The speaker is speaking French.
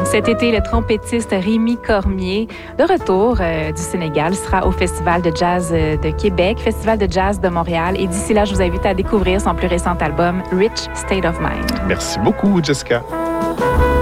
Cet été, le trompettiste Rémi Cormier, de retour du Sénégal, sera au Festival de jazz de Québec, Festival de jazz de Montréal. Et d'ici là, je vous invite à découvrir son plus récent album, Rich State of Mind. Merci beaucoup, Jessica.